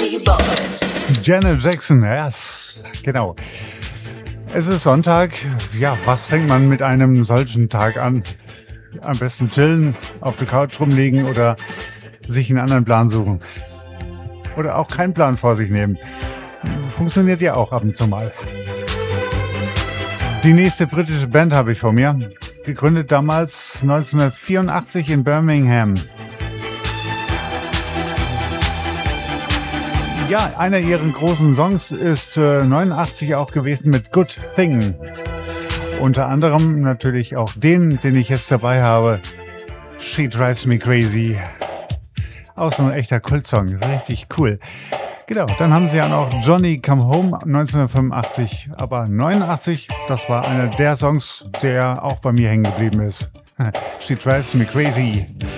Janet Jackson, yes, genau. Es ist Sonntag. Ja, was fängt man mit einem solchen Tag an? Am besten chillen, auf der Couch rumliegen oder sich einen anderen Plan suchen. Oder auch keinen Plan vor sich nehmen. Funktioniert ja auch ab und zu mal. Die nächste britische Band habe ich vor mir. Gegründet damals 1984 in Birmingham. Ja, einer ihrer großen Songs ist 89 auch gewesen mit Good Thing. Unter anderem natürlich auch den ich jetzt dabei habe. She Drives Me Crazy. Auch so ein echter Kultsong, richtig cool. Genau, dann haben sie ja noch Johnny Come Home 1985, aber 89, das war einer der Songs, der auch bei mir hängen geblieben ist. She Drives Me Crazy.